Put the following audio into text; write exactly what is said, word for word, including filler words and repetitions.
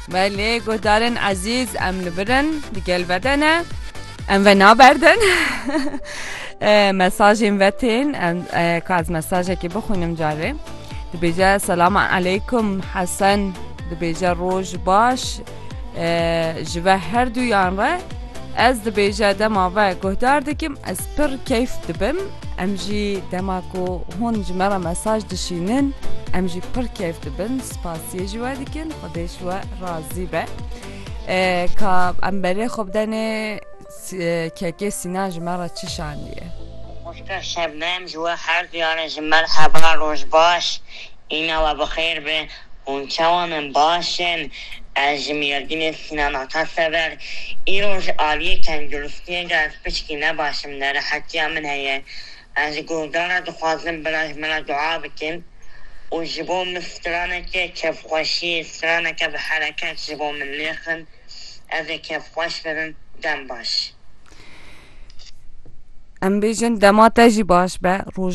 بله گهدارن عزیز ام لبرن دیگل بدنه ام و نابردن مساجین وتین که از مساجه که بخونم جاره دبیجه سلام علیکم حسن دبیجه روش باش جوه هر دو یان را از دبیجه دما و گهدار دکم از پر کیف دبم ام جی دما کو هون جمره مساج دشینن ام جی پر کیف دبن سپاسیه جوه دکن خودش و راضی به که ام بری خوب دنه که سینا جمره چی شاندیه مشکل شبنم جوه هر دیان جمره حبا روش باش اینا و بخیر به اون چوانم باشن از جمیردین سینا ناتا سبر ای روش آلیه کن درستیه گه از پشکی نباشم در حتی من هیه از گودار دخوازم براش ملا دعا بکن و جبو مسترانه که کف خوشی استرانه که به حرکت جبو من لیخن از کف خوش برن دم باش ام بیجن دما تجی باش به روش